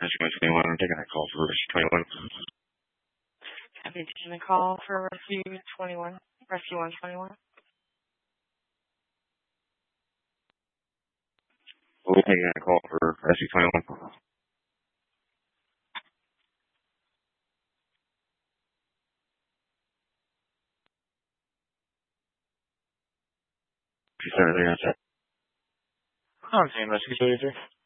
Rescue 121, I'm taking a call for Rescue 21. Happy taking a call for Rescue 21. Rescue 121. We're taking a call for Rescue 21. She's there, I'm seeing Rescue 33.